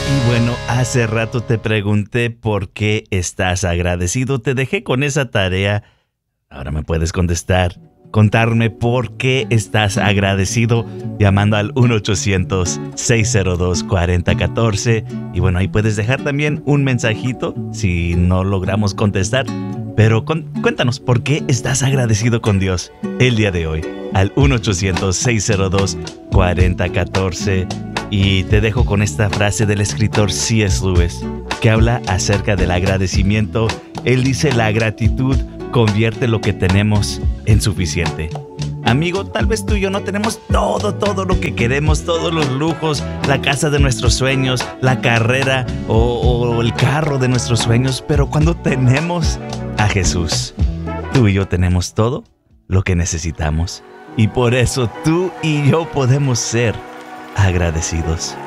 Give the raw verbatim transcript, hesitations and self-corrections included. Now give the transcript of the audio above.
Y bueno, hace rato te pregunté por qué estás agradecido. Te dejé con esa tarea. Ahora me puedes contestar. Contarme por qué estás agradecido llamando al uno ochocientos, seis cero dos, cuatro cero uno cuatro. Y bueno, ahí puedes dejar también un mensajito si no logramos contestar. Pero con, cuéntanos por qué estás agradecido con Dios el día de hoy al uno ochocientos, seis cero dos, cuatro cero uno cuatro. Y te dejo con esta frase del escritor C S Lewis, que habla acerca del agradecimiento. Él dice: la gratitud convierte lo que tenemos en suficiente. Amigo, tal vez tú y yo no tenemos todo, todo lo que queremos, todos los lujos, la casa de nuestros sueños, la carrera o, o el carro de nuestros sueños, pero cuando tenemos a Jesús, tú y yo tenemos todo lo que necesitamos. Y por eso tú y yo podemos ser agradecidos.